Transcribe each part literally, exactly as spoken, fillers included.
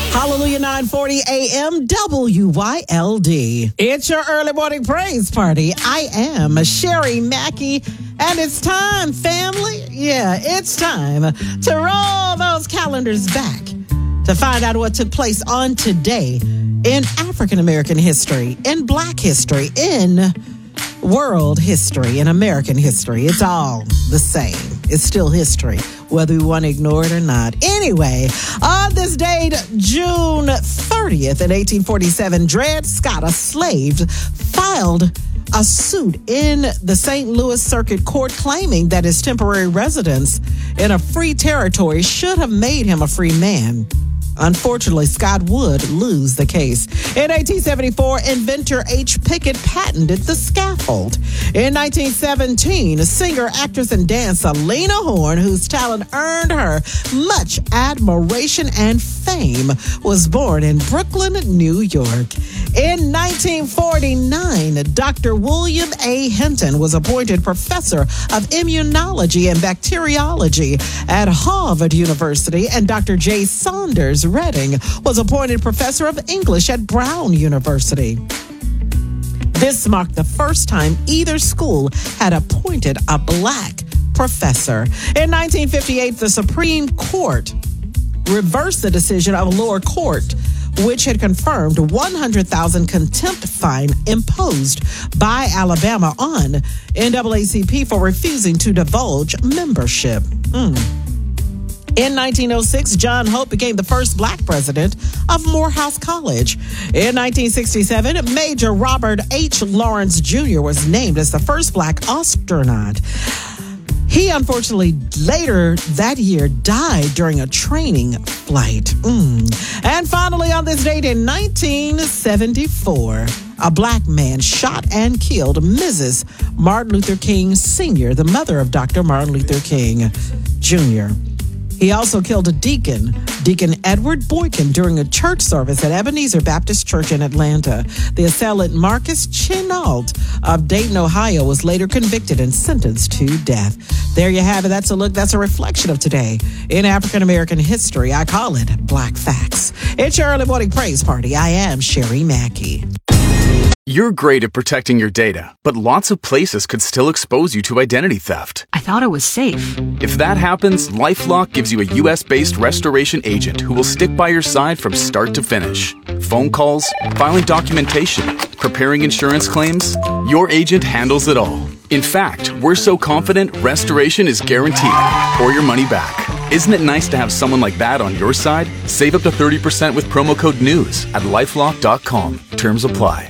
Hallelujah, nine forty a.m. W Y L D. It's your early morning praise party. I am Sherry Mackey, and it's time, family. Yeah, it's time to roll those calendars back to find out what took place on today in African American history, in Black history, in world history, in American history. It's all the same. It's still history, whether we want to ignore it or not. Anyway, on this date, June thirtieth in eighteen forty-seven, Dred Scott, a slave, filed a suit in the Saint Louis Circuit Court claiming that his temporary residence in a free territory should have made him a free man. Unfortunately, Scott would lose the case. In eighteen seventy-four, inventor H. Pickett patented the scaffold. In nineteen seventeen, singer, actress, and dancer Lena Horne, whose talent earned her much admiration and fame, was born in Brooklyn, New York. In nineteen forty-nine, Doctor William A. Hinton was appointed professor of immunology and bacteriology at Harvard University, and Doctor J. Saunders Redding was appointed professor of English at Brown University. This marked the first time either school had appointed a black professor. In nineteen fifty-eight, the Supreme Court reversed the decision of a lower court which had confirmed one hundred thousand dollars contempt fine imposed by Alabama on N double A C P for refusing to divulge membership. Mm. In nineteen oh six, John Hope became the first black president of Morehouse College. In nineteen sixty-seven, Major Robert H. Lawrence Junior was named as the first black astronaut. He unfortunately later that year died during a training flight. Mm. And finally, on this date in nineteen seventy-four, a black man shot and killed Missus Martin Luther King Senior, the mother of Doctor Martin Luther King Junior He also killed a deacon, Deacon Edward Boykin, during a church service at Ebenezer Baptist Church in Atlanta. The assailant, Marcus Chenault of Dayton, Ohio, was later convicted and sentenced to death. There you have it. That's a look. That's a reflection of today in African American history. I call it Black Facts. It's your early morning praise party. I am Sherry Mackey. You're great at protecting your data, but lots of places could still expose you to identity theft. I thought it was safe. If that happens, LifeLock gives you a U S-based restoration agent who will stick by your side from start to finish. Phone calls, filing documentation, preparing insurance claims, your agent handles it all. In fact, we're so confident restoration is guaranteed or your money back. Isn't it nice to have someone like that on your side? Save up to thirty percent with promo code NEWS at lifelock dot com. Terms apply.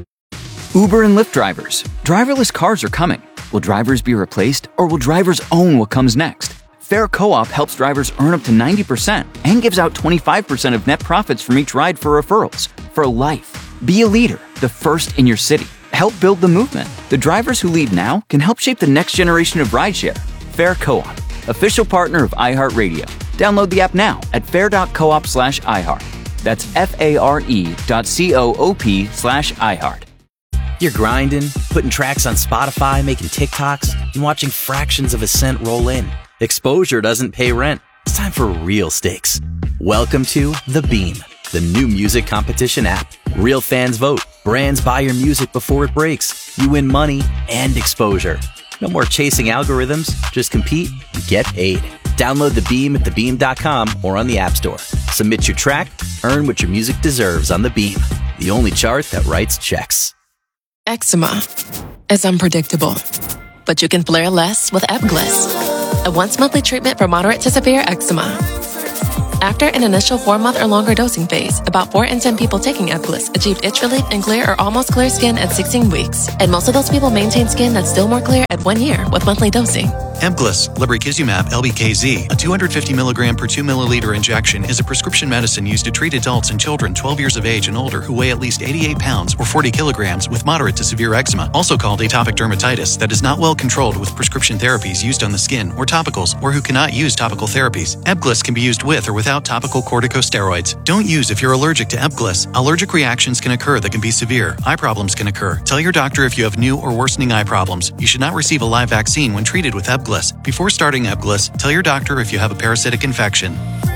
Uber and Lyft drivers. Driverless cars are coming. Will drivers be replaced, or will drivers own what comes next? Fair Co-op helps drivers earn up to ninety percent and gives out twenty-five percent of net profits from each ride for referrals. For life. Be a leader, the first in your city. Help build the movement. The drivers who lead now can help shape the next generation of rideshare. Fair Co-op, official partner of iHeartRadio. Download the app now at fair.coop slash iHeart. That's F-A-R-E dot C-O-O-P slash iHeart. You're grinding, putting tracks on Spotify, making TikToks, and watching fractions of a cent roll in. Exposure doesn't pay rent. It's time for real stakes. Welcome to The Beam, the new music competition app. Real fans vote. Brands buy your music before it breaks. You win money and exposure. No more chasing algorithms. Just compete and get paid. Download The Beam at the beam dot com or on the App Store. Submit your track, earn what your music deserves on The Beam, the only chart that writes checks. Eczema is unpredictable, but you can flare less with Ebglyss, a once-monthly treatment for moderate to severe eczema. After an initial four-month or longer dosing phase, about four in ten people taking Ebglyss achieved itch relief and clear or almost clear skin at sixteen weeks, and most of those people maintain skin that's still more clear at one year with monthly dosing. Ebglyss, lebrikizumab L B K Z, a two hundred fifty milligram per two milliliter injection, is a prescription medicine used to treat adults and children twelve years of age and older who weigh at least eighty-eight pounds or forty kilograms with moderate to severe eczema, also called atopic dermatitis, that is not well controlled with prescription therapies used on the skin or topicals, or who cannot use topical therapies. Ebglyss can be used with or without topical corticosteroids. Don't use if you're allergic to Ebglyss. Allergic reactions can occur that can be severe. Eye problems can occur. Tell your doctor if you have new or worsening eye problems. You should not receive a live vaccine when treated with Ebglyss. Before starting Ebglyss, tell your doctor if you have a parasitic infection.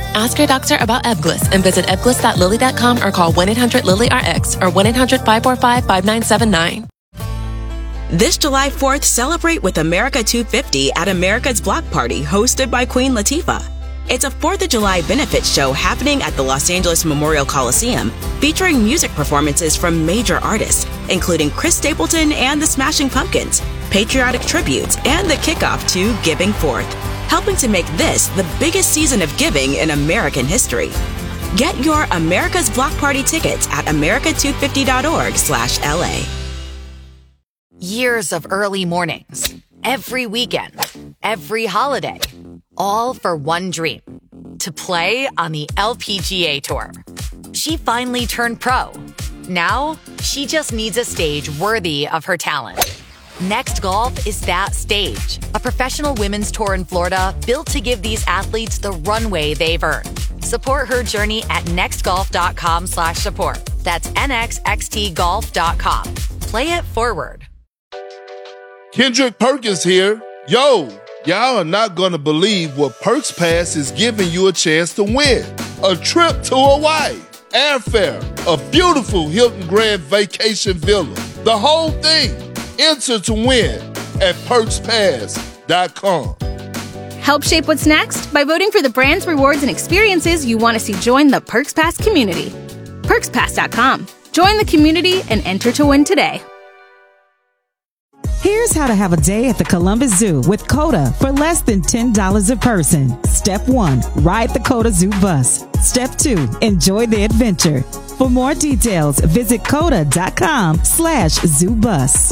Ask your doctor about Ebglyss and visit ebglyss dot lilly dot com or call one eight hundred lilly R X or one eight hundred five four five five nine seven nine. This July fourth, celebrate with America two fifty at America's Block Party, hosted by Queen Latifah. It's a fourth of July benefit show happening at the Los Angeles Memorial Coliseum, featuring music performances from major artists, including Chris Stapleton and the Smashing Pumpkins, patriotic tributes, and the kickoff to Giving Forth, helping to make this the biggest season of giving in American history. Get your America's Block Party tickets at america two fifty dot org slash L A. Years of early mornings, every weekend, every holiday, all for one dream, to play on the L P G A Tour. She finally turned pro. Now, she just needs a stage worthy of her talent. Next Golf is that stage, a professional women's tour in Florida built to give these athletes the runway they've earned. Support her journey at nextgolf.com slash support. That's N X X T golf dot com. Play it forward. Kendrick Perkins here. Yo, y'all are not going to believe what Perks Pass is giving you a chance to win. A trip to Hawaii, airfare, a beautiful Hilton Grand Vacation Villa, the whole thing. Enter to win at perks pass dot com. Help shape what's next by voting for the brands, rewards, and experiences you want to see join the Perks Pass community. perks pass dot com. Join the community and enter to win today. Here's how to have a day at the Columbus Zoo with COTA for less than ten dollars a person. Step one, ride the COTA Zoo bus. Step two, enjoy the adventure. For more details, visit coda dot com slash zoo bus.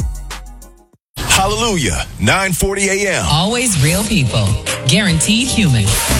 Hallelujah, nine forty a.m. Always real people, guaranteed human.